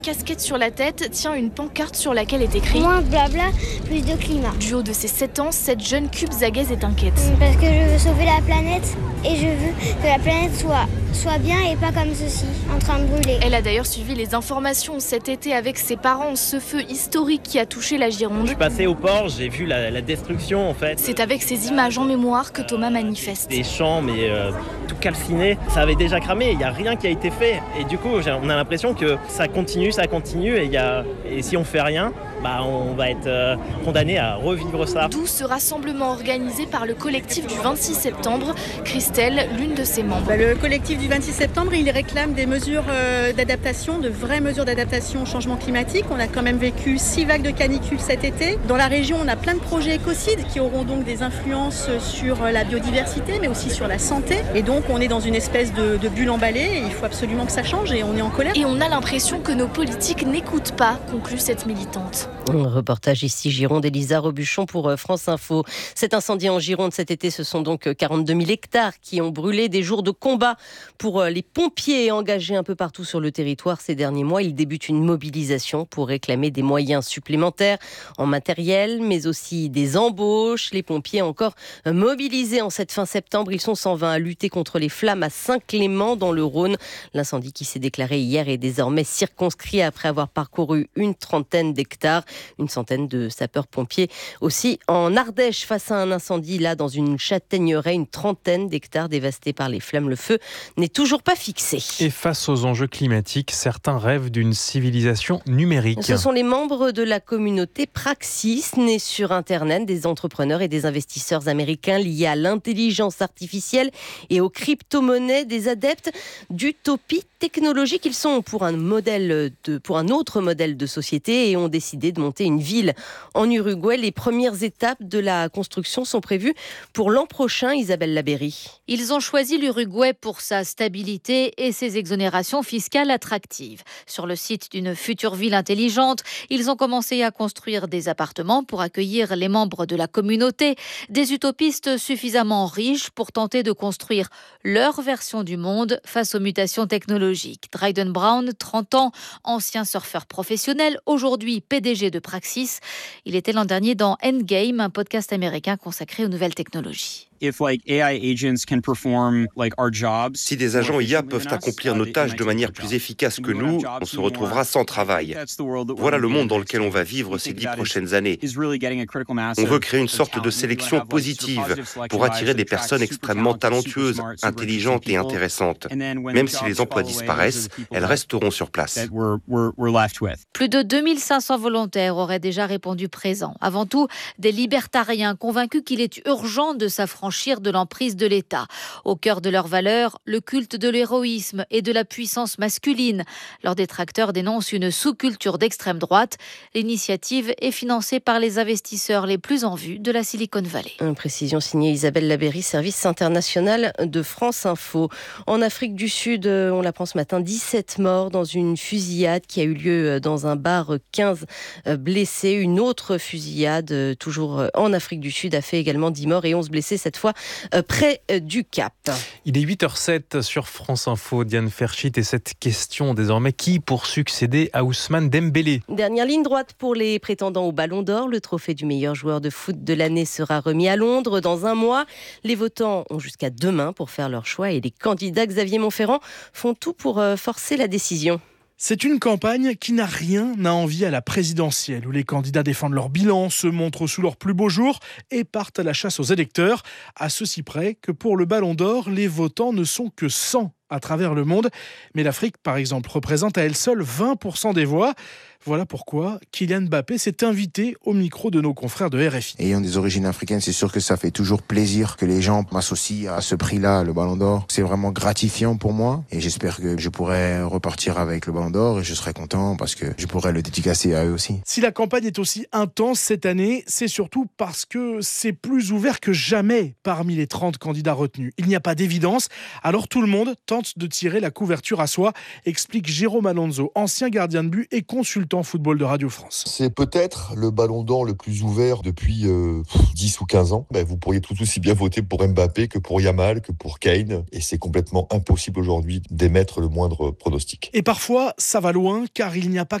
Casquette sur la tête, tient une pancarte sur laquelle est écrit Moins de blabla, plus de climat. Du haut de ses 7 ans, cette jeune cubzagaise est inquiète. Parce que je veux sauver la planète et je veux que la planète soit bien et pas comme ceci, en train de brûler. Elle a d'ailleurs suivi les informations cet été avec ses parents, ce feu historique qui a touché la Gironde. Je suis passé au port, j'ai vu la destruction en fait. C'est avec ces images en mémoire que Thomas manifeste. Des champs mais tout calciné, ça avait déjà cramé, il n'y a rien qui a été fait. Et du coup on a l'impression que ça continue et si on fait rien, on va être condamné à revivre ça. D'où ce rassemblement organisé par le collectif du 26 septembre. Christelle, l'une de ses membres. Le collectif du 26 septembre, il réclame des mesures d'adaptation, de vraies mesures d'adaptation au changement climatique. On a quand même vécu 6 vagues de canicule cet été. Dans la région, on a plein de projets écocides qui auront donc des influences sur la biodiversité, mais aussi sur la santé. Et donc, on est dans une espèce de bulle emballée et il faut absolument que ça change et on est en colère. Et on a l'impression que nos politiques n'écoutent pas, conclut cette militante. Un reportage ici Gironde, Elisa Robuchon pour France Info. Cet incendie en Gironde cet été, ce sont donc 42 000 hectares qui ont brûlé. Des jours de combat pour les pompiers engagés un peu partout sur le territoire ces derniers mois. Ils débutent une mobilisation pour réclamer des moyens supplémentaires en matériel, mais aussi des embauches. Les pompiers encore mobilisés en cette fin septembre. Ils sont 120 à lutter contre les flammes à Saint-Clément dans le Rhône. L'incendie qui s'est déclaré hier est désormais circonscrit après avoir parcouru une trentaine d'hectares. Une centaine de sapeurs-pompiers aussi en Ardèche face à un incendie là dans une châtaigneraie, une trentaine d'hectares dévastés par les flammes. Le feu n'est toujours pas fixé. Et face aux enjeux climatiques, certains rêvent d'une civilisation numérique. Ce sont les membres de la communauté Praxis, nés sur Internet, des entrepreneurs et des investisseurs américains liés à l'intelligence artificielle et aux crypto-monnaies, des adeptes d'utopie technologique. Ils sont pour un autre modèle de société et ont décidé de monter une ville en Uruguay. Les premières étapes de la construction sont prévues pour l'an prochain. Isabelle Labéry. Ils ont choisi l'Uruguay pour sa stabilité et ses exonérations fiscales attractives. Sur le site d'une future ville intelligente, ils ont commencé à construire des appartements pour accueillir les membres de la communauté, des utopistes suffisamment riches pour tenter de construire leur version du monde face aux mutations technologiques. Dryden Brown, 30 ans, ancien surfeur professionnel, aujourd'hui PDG de Praxis. Il était l'an dernier dans Endgame, un podcast américain consacré aux nouvelles technologies. Si des agents IA peuvent accomplir nos tâches de manière plus efficace que nous, on se retrouvera sans travail. Voilà le monde dans lequel on va vivre ces 10 prochaines années. On veut créer une sorte de sélection positive pour attirer des personnes extrêmement talentueuses, intelligentes et intéressantes. Même si les emplois disparaissent, elles resteront sur place. Plus de 2500 volontaires auraient déjà répondu présents. Avant tout, des libertariens convaincus qu'il est urgent de s'affranchir de l'emprise de l'État. Au cœur de leurs valeurs, le culte de l'héroïsme et de la puissance masculine. Leurs détracteurs dénoncent une sous-culture d'extrême droite. L'initiative est financée par les investisseurs les plus en vue de la Silicon Valley. Une précision signée Isabelle Labéry, service international de France Info. En Afrique du Sud, on l'apprend ce matin, 17 morts dans une fusillade qui a eu lieu dans un bar, 15 blessés. Une autre fusillade, toujours en Afrique du Sud, a fait également 10 morts et 11 blessés, cette fois près du Cap. Il est 8h07 sur France Info, Diane Ferchit, et cette question désormais, qui pour succéder à Ousmane Dembélé ? Dernière ligne droite pour les prétendants au Ballon d'Or. Le trophée du meilleur joueur de foot de l'année sera remis à Londres dans un mois. Les votants ont jusqu'à demain pour faire leur choix et les candidats Xavier Montferrand font tout pour forcer la décision. C'est une campagne qui n'a rien à envier à la présidentielle, où les candidats défendent leur bilan, se montrent sous leur plus beau jour et partent à la chasse aux électeurs. À ceci près que pour le Ballon d'Or, les votants ne sont que 100 à travers le monde. Mais l'Afrique, par exemple, représente à elle seule 20% des voix. Voilà pourquoi Kylian Mbappé s'est invité au micro de nos confrères de RFI. Ayant des origines africaines, c'est sûr que ça fait toujours plaisir que les gens m'associent à ce prix-là, le Ballon d'Or. C'est vraiment gratifiant pour moi et j'espère que je pourrai repartir avec le Ballon d'Or et je serai content parce que je pourrai le dédicacer à eux aussi. Si la campagne est aussi intense cette année, c'est surtout parce que c'est plus ouvert que jamais parmi les 30 candidats retenus. Il n'y a pas d'évidence, alors tout le monde tente de tirer la couverture à soi, explique Jérôme Alonso, ancien gardien de but et consultant consultant football de Radio France. C'est peut-être le ballon d'or le plus ouvert depuis 10 ou 15 ans. Vous pourriez tout aussi bien voter pour Mbappé que pour Yamal, que pour Kane. Et c'est complètement impossible aujourd'hui d'émettre le moindre pronostic. Et parfois, ça va loin, car il n'y a pas